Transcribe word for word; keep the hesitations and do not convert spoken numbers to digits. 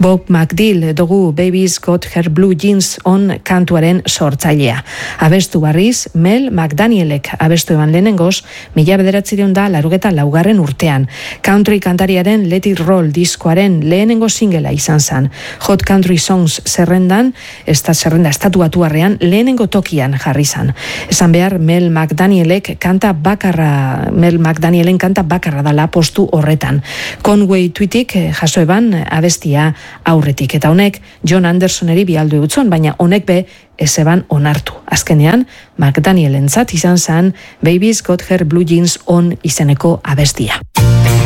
Bob McDill dugu Baby's Got Her Blue Jeans on kantuaren sortzailea. Abestu barriz, Mel McDanielek abestu eban lehenengoz, mila bederatzireun da larugeta laugarren urtean. Country kantariaren Let It Roll diskoaren lehenengo singela izan zan. Hot Country Songs zerrendan, ez da zerrenda estatuatuarrean, lehenengo tokian jarri zan. Esan behar, Mel McDanielek kanta bakarra, Mel McDanielen kanta bakarra dala postu horretan. Conway Twittik jaso eban abestia aurretik. Eta honek John Andersoneri bialdu egutzon, baina honek be ez eban onartu. Azkenean, McDanielen zat izan zan Baby's Got Her Blue Jeans on izeneko abestia.